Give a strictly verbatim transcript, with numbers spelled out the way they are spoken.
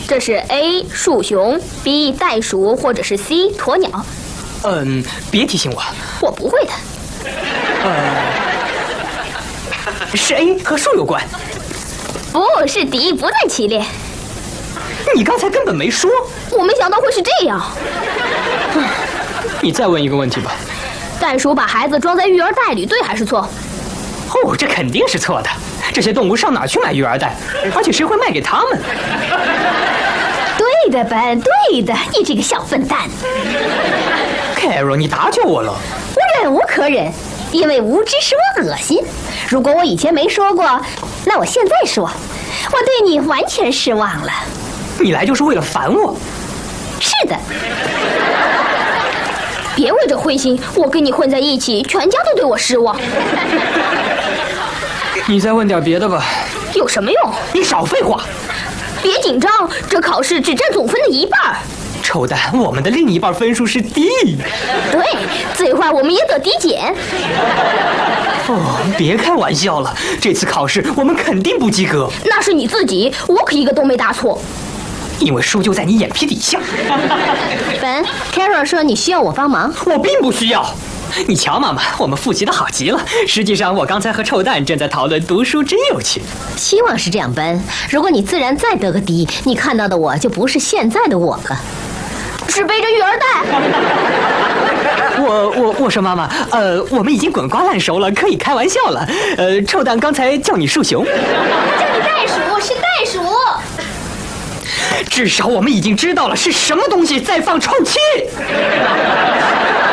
这是 A 树熊 ，B 袋鼠，或者是 C 鸵鸟。 嗯，别提醒我， 我不会的。 呃，是 A 和树有关。 不是 D 不在其列。 你刚才根本没说。 我没想到会是这样。 你再问一个问题吧。 袋鼠把孩子装在育儿袋里，对还是错？ 哦，这肯定是错的。这些动物上哪去买育儿袋？而且谁会卖给他们？ 对的，本，对的，你这个小笨蛋。 Carol， 你打搅我了。 我忍无可忍，因为无知使我恶心。如果我以前没说过，那我现在说，我对你完全失望了。 你来就是为了烦我？ 是的。别为这灰心，我跟你混在一起，全家都对我失望。 你再问点别的吧。 有什么用？ 你少废话。 别紧张，这考试只占总分的一半。 臭蛋，我们的另一半分数是 D。 对，最坏我们也得 D 减。 哦，别开玩笑了，这次考试我们肯定不及格。 那是你自己，我可一个都没答错。 因为书就在你眼皮底下。 本 ，Carol 说你需要我帮忙， 我并不需要。你瞧，妈妈，我们复习的好极了。实际上，我刚才和臭蛋正在讨论读书，真有趣。 希望是这样，本。如果你自然再得个D，你看到的我就不是现在的我了。 是背着育儿袋。 我我我说妈妈，呃，我们已经滚瓜烂熟了，可以开玩笑了。呃，臭蛋刚才叫你树熊， 我叫你袋鼠，是袋鼠。 至少我们已经知道了是什么东西在放臭气。